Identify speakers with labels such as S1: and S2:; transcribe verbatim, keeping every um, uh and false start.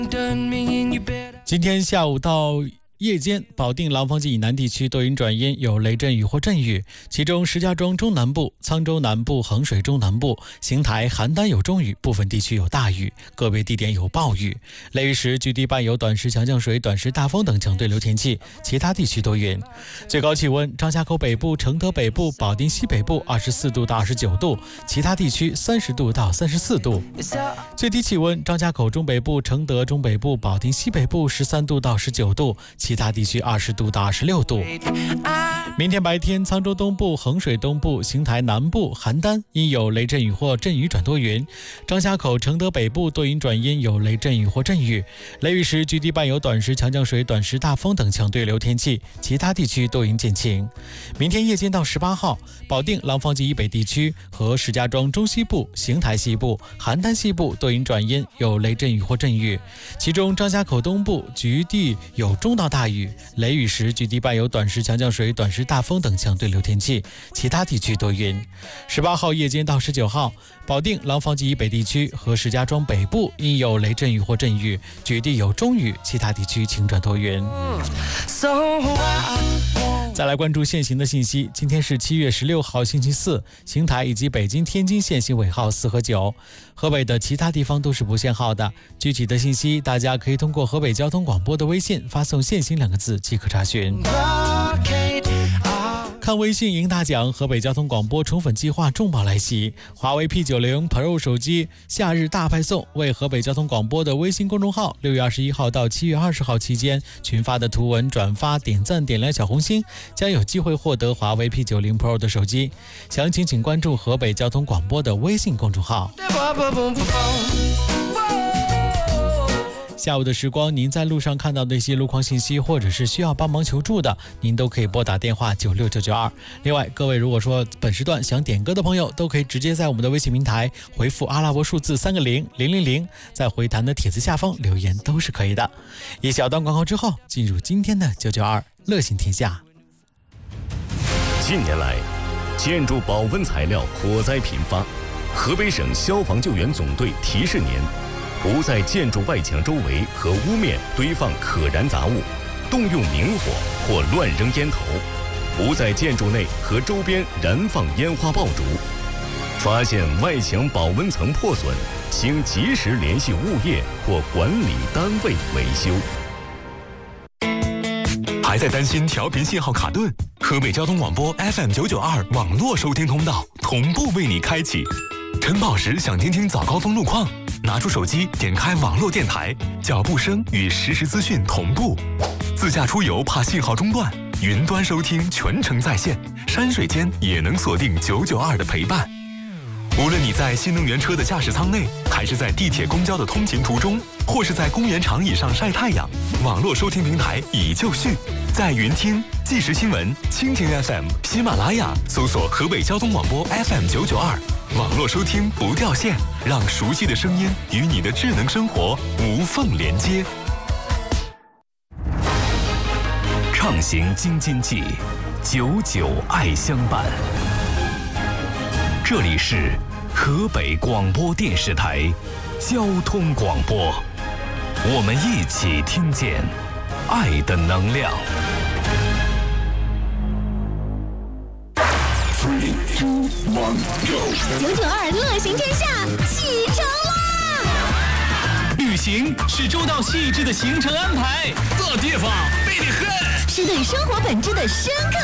S1: 今天下午到夜间，保定廊坊及以南地区多云转阴，有雷阵雨或阵雨，其中石家庄中南部、沧州南部、衡水中南部、邢台、邯郸有中雨，部分地区有大雨，个别地点有暴雨。雷雨时，局地伴有短时强降水、短时大风等强对流天气，其他地区多云。最高气温：张家口北部、承德北部、保定西北部二十四度到二十九度，其他地区三十度到三十四度。最低气温：张家口中北部、承德中北部、保定西北部十三度到十九度，其他地区二十度到二十六度。明天白天，沧州东部、衡水东部、邢台南部、邯郸因有雷阵雨或阵雨转多云；张家口、承德北部多云转阴，有雷阵雨或阵雨。雷雨时，局地伴有短时强降水、短时大风等强对流天气，其他地区多云见晴。明天夜间到十八号，保定、廊坊及以北地区和石家庄中西部、邢台西部、邯郸西部多云转阴，有雷阵雨或阵雨。其中张家口东部局地有中到大雨，雷雨时局地伴有短时强降水、短时大风等强对流天气，其他地区多云。十八号夜间到十九号，保定、廊坊及以北地区和石家庄北部因有雷阵雨或阵雨，局地有中雨，其他地区晴转多云。再来关注现行的信息，今天是七月十六号星期四，邢台以及北京、天津限行尾号四和九，河北的其他地方都是不限号的。具体的信息大家可以通过河北交通广播的微信发送限行两个字即可查询。看微信赢大奖，河北交通广播宠粉计划重磅来袭，华为 P 九十 Pro 手机夏日大派送，为河北交通广播的微信公众号六月二十一号到七月二十号期间群发的图文转发、点赞、点亮小红心，将有机会获得华为 P 九十 Pro 的手机。详情请关注河北交通广播的微信公众号。下午的时光，您在路上看到的一些路况信息，或者是需要帮忙求助的，您都可以拨打电话九六九九二。另外，各位如果说本时段想点歌的朋友，都可以直接在我们的微信平台回复阿拉伯数字三个零零零零，在回弹的帖子下方留言都是可以的。一小段广告之后，进入今天的九九二乐行天下。
S2: 近年来，建筑保温材料火灾频发，河北省消防救援总队提示您，不在建筑外墙周围和屋面堆放可燃杂物，动用明火或乱扔烟头，不在建筑内和周边燃放烟花爆竹。发现外墙保温层破损，请及时联系物业或管理单位维修。
S3: 还在担心调频信号卡顿？河北交通广播 F M 九九二网络收听通道同步为你开启。晨跑时想听听早高峰路况？拿出手机，点开网络电台，脚步声与实时资讯同步。自驾出游怕信号中断，云端收听全程在线，山水间也能锁定九九二的陪伴。无论你在新能源车的驾驶舱内，还是在地铁、公交的通勤途中，或是在公园长椅上晒太阳，网络收听平台已就绪。在云听、即时新闻、蜻蜓 F M、喜马拉雅搜索河北交通广播 F M 九九二。网络收听不掉线，让熟悉的声音与你的智能生活无缝连接。
S4: 畅行京津冀，久久爱相伴。这里是河北广播电视台交通广播，我们一起听见爱的能量。
S5: 九九二乐行天下启程啦！
S6: 旅行是周到细致的行程安排，这地方美得很，
S5: 是对生活本质的深刻